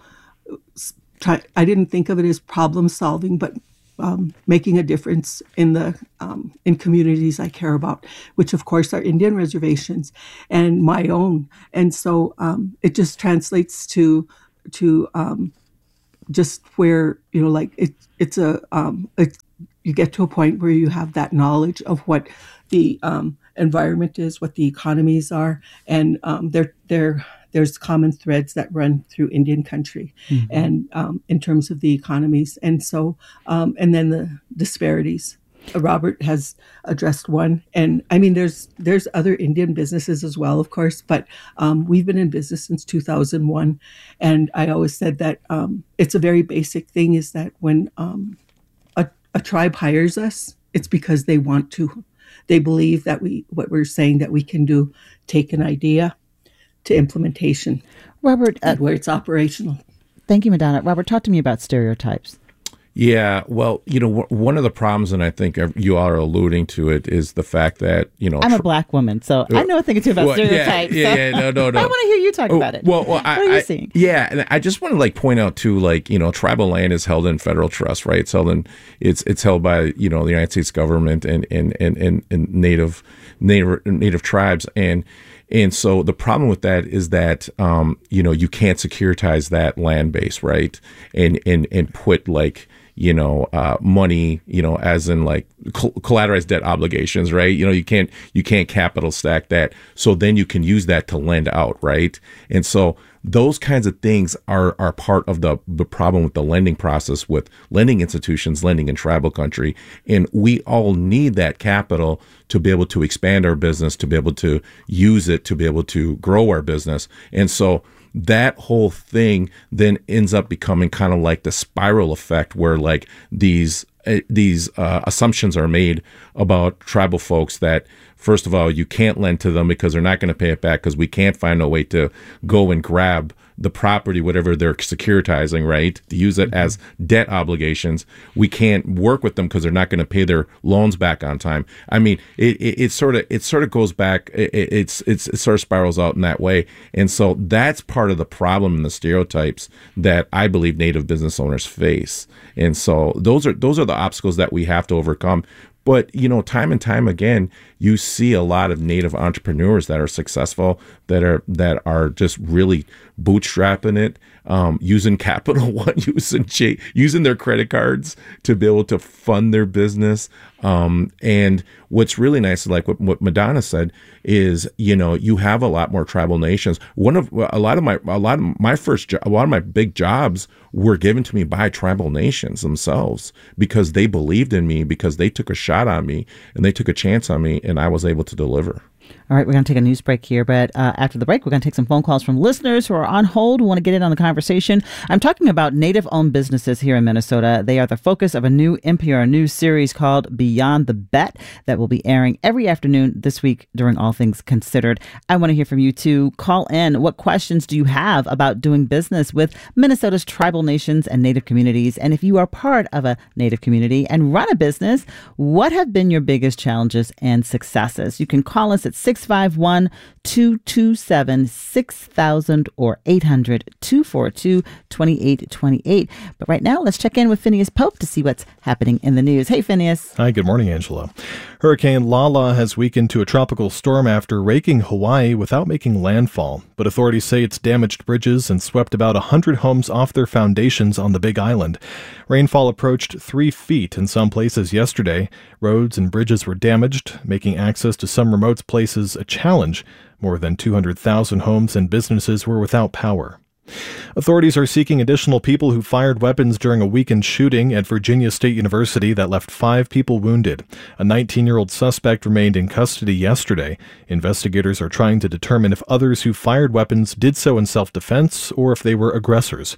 try, I didn't think of it as problem solving, but um, making a difference in the um, in communities I care about, which of course are Indian reservations and my own. And so um, it just translates to to um, just where, you know, like it, it's a um, it, you get to a point where you have that knowledge of what the um, environment is, what the economies are, and um, they're they're there's common threads that run through Indian country, mm-hmm. and um, in terms of the economies. And so, um, and then the disparities. Uh, Robert has addressed one. And I mean, there's there's other Indian businesses as well, of course, but um, we've been in business since two thousand one. And I always said that um, it's a very basic thing is that when um, a, a tribe hires us, it's because they want to. They believe that we, what we're saying that we can do, take an idea to implementation. Robert, uh, where it's operational. Thank you, Madonna. Robert, talk to me about stereotypes. Yeah, well, you know, w- one of the problems, and I think you all are alluding to it, is the fact that, you know... I'm a black woman, so I know a thing or two about well, stereotypes. Yeah, so. yeah, yeah, no, no, no. I want to hear you talk oh, about it. Well, well what I, are you I, seeing? Yeah, and I just want to, like, point out, too, like, you know, tribal land is held in federal trust, right? It's held in, it's it's held by, you know, the United States government and, and, and, and, and native, native, native tribes, and... And so the problem with that is that, um, you know, you can't securitize that land base, right? And, and, and put like, you know, uh, money, you know, as in like coll- collateralized debt obligations, right? You know, you can't, you can't capital stack that. So then you can use that to lend out, right? And so those kinds of things are, are part of the, the problem with the lending process with lending institutions, lending in tribal country. And we all need that capital to be able to expand our business, to be able to use it, to be able to grow our business. And so that whole thing then ends up becoming kind of like the spiral effect where like these uh, these uh, assumptions are made about tribal folks that, first of all, you can't lend to them because they're not going to pay it back because we can't find a way to go and grab the property, whatever they're securitizing, right, to use it mm-hmm. as debt obligations. We can't work with them because they're not going to pay their loans back on time. I mean, it, it, it sort of it sort of goes back. It, it's it's it sort of spirals out in that way, and so that's part of the problem in the stereotypes that I believe Native business owners face. And so those are those are the obstacles that we have to overcome. But, you know, time and time again, you see a lot of Native entrepreneurs that are successful, that are that are just really bootstrapping it, um, using Capital One, using J- using their credit cards to be able to fund their business. Um, and what's really nice, like what, what Madonna said, is, you know, you have a lot more tribal nations. One of a lot of my a lot of my first jo- a lot of my big jobs were given to me by tribal nations themselves because they believed in me, because they took a shot on me and they took a chance on me, and I was able to deliver. All right, we're going to take a news break here, but uh, after the break, we're going to take some phone calls from listeners who are on hold who want to get in on the conversation. I'm talking about Native-owned businesses here in Minnesota. They are the focus of a new N P R News series called Beyond the Bet that will be airing every afternoon this week during All Things Considered. I want to hear from you, too. Call in. What questions do you have about doing business with Minnesota's tribal nations and Native communities? And if you are part of a Native community and run a business, what have been your biggest challenges and successes? You can call us at six five one, two two seven, six thousand or eight hundred, two four two, two eight two eight. But right now, let's check in with Phineas Pope to see what's happening in the news. Hey, Phineas. Hi, good morning, Angela. Hurricane Lala has weakened to a tropical storm after raking Hawaii without making landfall. But authorities say it's damaged bridges and swept about one hundred homes off their foundations on the Big Island. Rainfall approached three feet in some places yesterday. Roads and bridges were damaged, making access to some remote places a challenge. More than two hundred thousand homes and businesses were without power. Authorities are seeking additional people who fired weapons during a weekend shooting at Virginia State University that left five people wounded. A nineteen-year-old suspect remained in custody yesterday. Investigators are trying to determine if others who fired weapons did so in self-defense or if they were aggressors.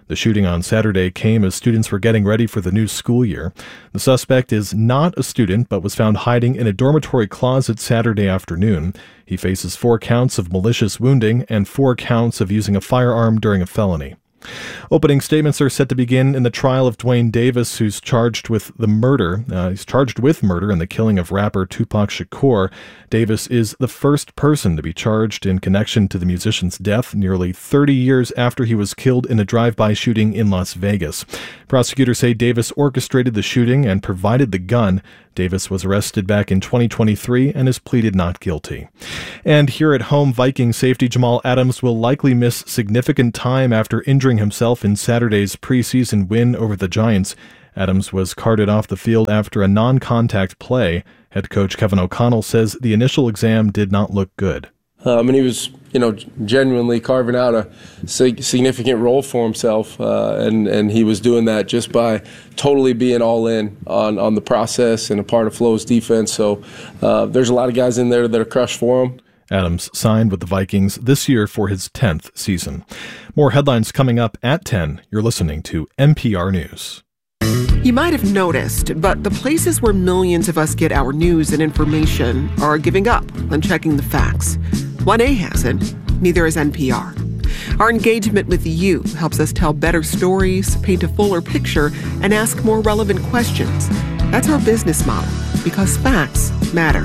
The shooting on Saturday came as students were getting ready for the new school year. The suspect is not a student, but was found hiding in a dormitory closet Saturday afternoon. He faces four counts of malicious wounding and four counts of using a firearm during a felony. Opening statements are set to begin in the trial of Duane Davis, who's charged with the murder. Uh, he's charged with murder in the killing of rapper Tupac Shakur. Davis is the first person to be charged in connection to the musician's death nearly thirty years after he was killed in a drive-by shooting in Las Vegas. Prosecutors say Davis orchestrated the shooting and provided the gun. Davis was arrested back in twenty twenty-three and has pleaded not guilty. And here at home, Viking safety Jamal Adams will likely miss significant time after injuring himself in Saturday's preseason win over the Giants. Adams was carted off the field after a non-contact play. Head coach Kevin O'Connell says the initial exam did not look good. Um, and he was, you know, genuinely carving out a sig- significant role for himself, uh, and and he was doing that just by totally being all in on, on the process and a part of Flo's defense. So uh, there's a lot of guys in there that are crushed for him. Adams signed with the Vikings this year for his tenth season. More headlines coming up at ten. You're listening to N P R News. You might have noticed, but the places where millions of us get our news and information are giving up on checking the facts. one A hasn't, neither has N P R. Our engagement with you helps us tell better stories, paint a fuller picture, and ask more relevant questions. That's our business model, because facts matter.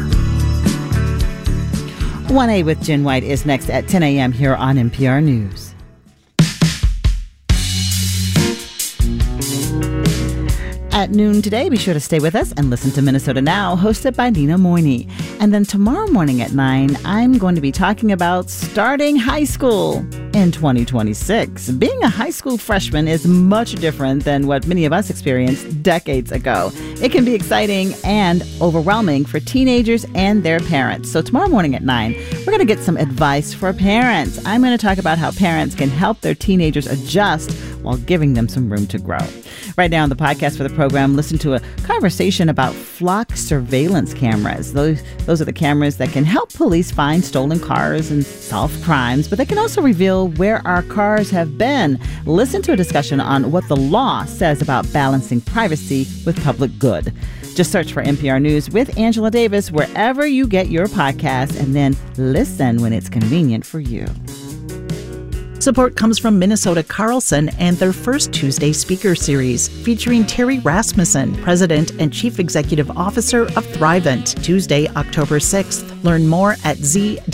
one A with Jen White is next at ten a.m. here on N P R News. At noon today, be sure to stay with us and listen to Minnesota Now, hosted by Nina Moyni. And then tomorrow morning at nine, I'm going to be talking about starting high school in twenty twenty-six. Being a high school freshman is much different than what many of us experienced decades ago. It can be exciting and overwhelming for teenagers and their parents. So tomorrow morning at nine, we're going to get some advice for parents. I'm going to talk about how parents can help their teenagers adjust while giving them some room to grow. Right now on the podcast for the program, listen to a conversation about flock surveillance cameras. Those, those are the cameras that can help police find stolen cars and solve crimes, but they can also reveal where our cars have been. Listen to a discussion on what the law says about balancing privacy with public good. Just search for N P R News with Angela Davis wherever you get your podcasts, and then listen when it's convenient for you. Support comes from Minnesota Carlson and their First Tuesday speaker series featuring Terry Rasmussen, President and Chief Executive Officer of Thrivent, Tuesday, October sixth. Learn more at z.umn.edu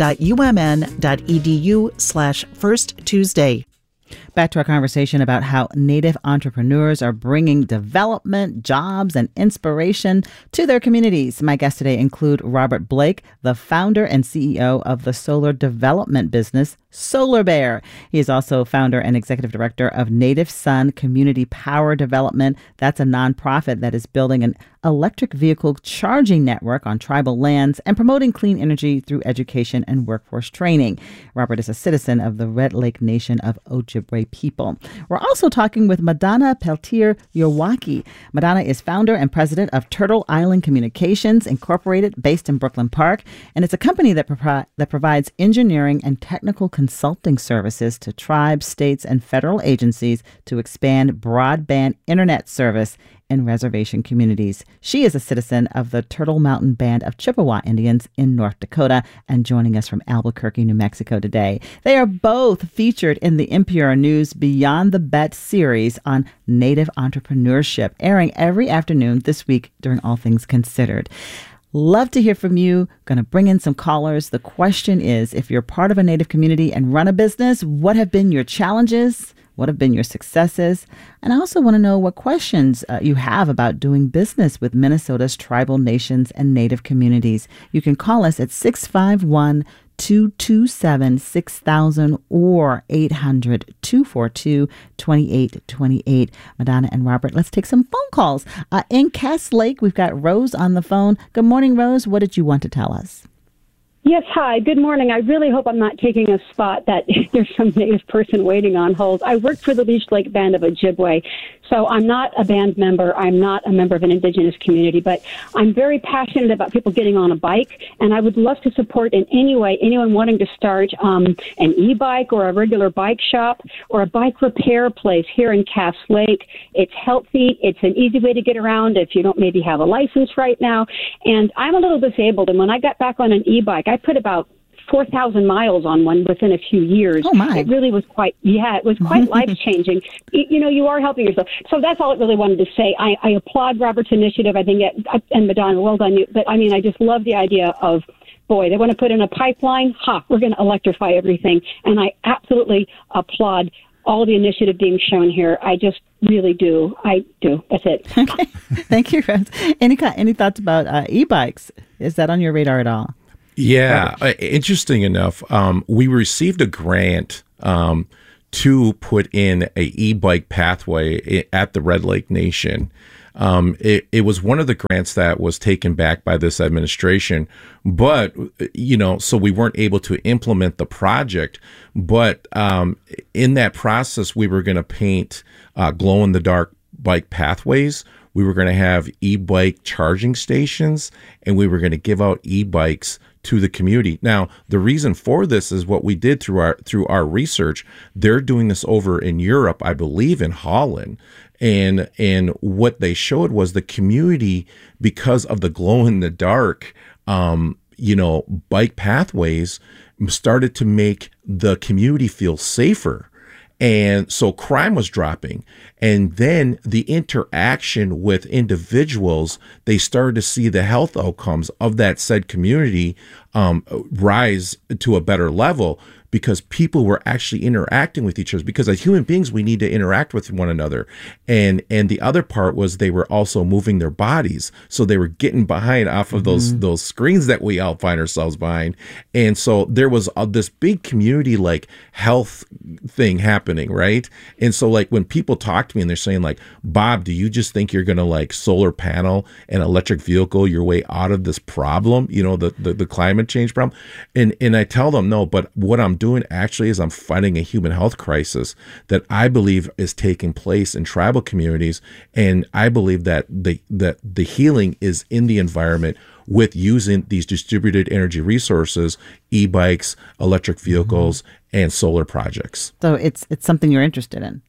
slash First Tuesday. Back to our conversation about how Native entrepreneurs are bringing development, jobs, and inspiration to their communities. My guests today include Robert Blake, the founder and C E O of the solar development business Solar Bear. He is also founder and executive director of Native Sun Community Power Development. That's a nonprofit that is building an electric vehicle charging network on tribal lands and promoting clean energy through education and workforce training. Robert is a citizen of the Red Lake Nation of Ojibwe people. We're also talking with Madonna Peltier-Yorwaki. Madonna is founder and president of Turtle Island Communications Incorporated, based in Brooklyn Park, and it's a company that, pro- that provides engineering and technical consulting services to tribes, states, and federal agencies to expand broadband internet service in reservation communities. She is a citizen of the Turtle Mountain Band of Chippewa Indians in North Dakota and joining us from Albuquerque, New Mexico today. They are both featured in the N P R News Beyond the Bet series on Native entrepreneurship, airing every afternoon this week during All Things Considered. Love to hear from you. Going to bring in some callers. The question is, if you're part of a Native community and run a business, what have been your challenges? What have been your successes? And I also want to know what questions uh, you have about doing business with Minnesota's tribal nations and Native communities. You can call us at six five one, two two seven, six thousand or eight hundred, two four two, two eight two eight. Madonna and Robert, let's take some phone calls. Uh, in Cass Lake, we've got Rose on the phone. Good morning, Rose. What did you want to tell us? Yes, hi. Good morning. I really hope I'm not taking a spot that there's some Native person waiting on hold. I work for the Leech Lake Band of Ojibwe. So I'm not a band member. I'm not a member of an indigenous community, but I'm very passionate about people getting on a bike, and I would love to support in any way anyone wanting to start um, an e-bike or a regular bike shop or a bike repair place here in Cass Lake. It's healthy. It's an easy way to get around if you don't maybe have a license right now. And I'm a little disabled, and when I got back on an e-bike, I put about four thousand miles on one within a few years. Oh, my. It really was quite, yeah, it was quite life-changing. You, you know, you are helping yourself. So that's all I really wanted to say. I, I applaud Robert's initiative. I think, it, and Madonna, well done you. But, I mean, I just love the idea of, boy, they want to put in a pipeline. Ha, we're going to electrify everything. And I absolutely applaud all the initiative being shown here. I just really do. I do. That's it. Okay. Thank you, Rose. Any, any thoughts about uh, e-bikes? Is that on your radar at all? Yeah, uh, interesting enough, um, we received a grant um, to put in a e-bike pathway at the Red Lake Nation. Um, it, it was one of the grants that was taken back by this administration, but, you know, so we weren't able to implement the project. But um, in that process, we were going to paint uh, glow-in-the-dark bike pathways. We were going to have e-bike charging stations, and we were going to give out e-bikes to the community. Now, the reason for this is what we did through our through our research. They're doing this over in Europe, I believe in Holland. And and what they showed was the community, because of the glow in the dark, um, you know, bike pathways started to make the community feel safer. And so crime was dropping. And then the interaction with individuals, they started to see the health outcomes of that said community um, rise to a better level, because people were actually interacting with each other. Because as human beings, we need to interact with one another. And and the other part was they were also moving their bodies. So they were getting behind off of those mm-hmm. those screens that we all find ourselves behind. And so there was uh, this big community like health thing happening, right? And so like when people talk to me and they're saying like, Bob, do you just think you're going to like solar panel and electric vehicle your way out of this problem? You know, the, the, the climate change problem. And, and I tell them, no, but what I'm doing actually is I'm fighting a human health crisis that I believe is taking place in tribal communities. And I believe that the, that the healing is in the environment with using these distributed energy resources, e-bikes, electric vehicles, mm-hmm. and solar projects. So it's it's something you're interested in.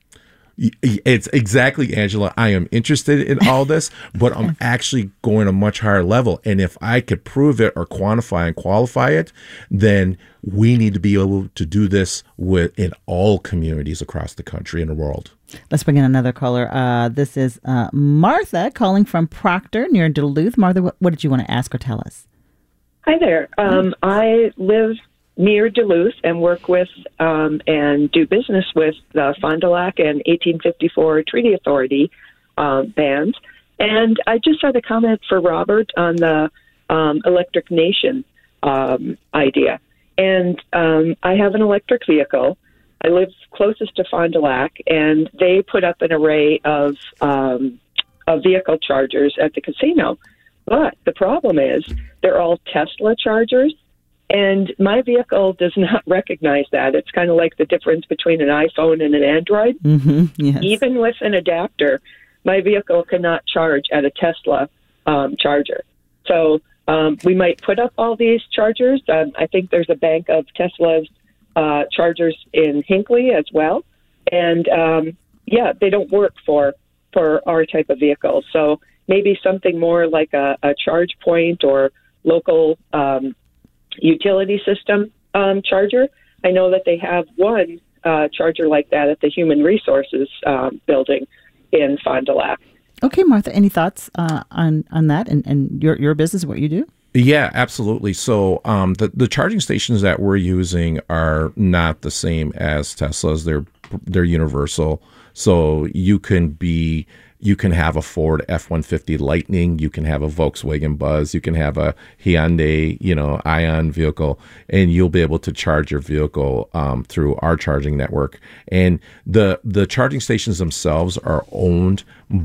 It's exactly, Angela. I am interested in all this, but I'm actually going a much higher level. And if I could prove it or quantify and qualify it, then we need to be able to do this with in all communities across the country and the world. Let's bring in another caller. Uh, this is uh, Martha calling from Proctor near Duluth. Martha, what, what did you want to ask or tell us? Hi there. Um, I live near Duluth and work with um, and do business with the Fond du Lac and eighteen fifty-four Treaty Authority uh, bands. And I just had a comment for Robert on the um, Electric Nation um, idea. And um, I have an electric vehicle. I live closest to Fond du Lac, and they put up an array of, um, of vehicle chargers at the casino. But the problem is they're all Tesla chargers. And my vehicle does not recognize that. It's kind of like the difference between an iPhone and an Android. Mm-hmm, yes. Even with an adapter, my vehicle cannot charge at a Tesla um, charger. So um, we might put up all these chargers. Um, I think there's a bank of Tesla's uh, chargers in Hinckley as well. And, um, yeah, they don't work for, for our type of vehicle. So maybe something more like a, a charge point or local um utility system um, charger. I know that they have one uh, charger like that at the Human Resources um, building in Fond du Lac. Okay, Martha, any thoughts uh, on on that and, and your your business, what you do? Yeah, absolutely. So um, the the charging stations that we're using are not the same as Tesla's. They're they're universal. So you can be You can have a Ford F one fifty Lightning. You can have a Volkswagen Buzz. You can have a Hyundai, you know, Ion vehicle, and you'll be able to charge your vehicle um, through our charging network. And the the charging stations themselves are owned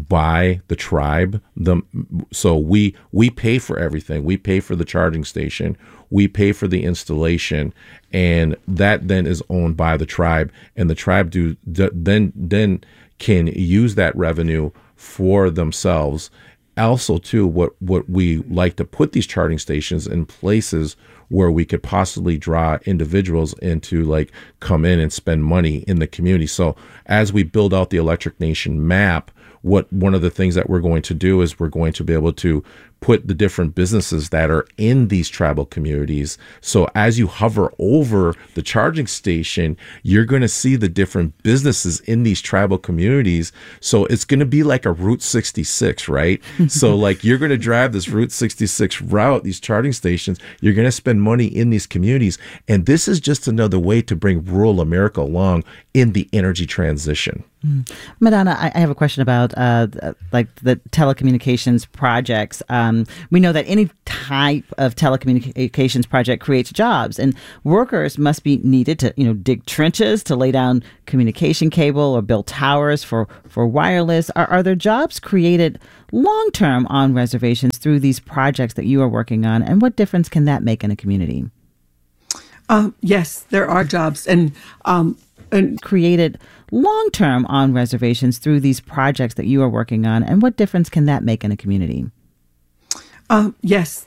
by the tribe. The so we we pay for everything. We pay for the charging station. We pay for the installation, and that then is owned by the tribe. And the tribe do then then can use that revenue for themselves. Also, too, what, what we like to put these charging stations in places where we could possibly draw individuals into like come in and spend money in the community. So as we build out the Electric Nation map, what one of the things that we're going to do is we're going to be able to put the different businesses that are in these tribal communities. So as you hover over the charging station, you're going to see the different businesses in these tribal communities. So it's going to be like a Route sixty-six, right? So like you're going to drive this Route sixty-six route, these charging stations, you're going to spend money in these communities. And this is just another way to bring rural America along in the energy transition. Madonna, I have a question about uh, like the telecommunications projects. Um, we know that any type of telecommunications project creates jobs, and workers must be needed to, you know, dig trenches, to lay down communication cable, or build towers for for wireless. Are, are there jobs created long term on reservations through these projects that you are working on, and what difference can that make in a community? Um, yes, there are jobs, and um, and created long term on reservations through these projects that you are working on, and what difference can that make in a community? Um, yes,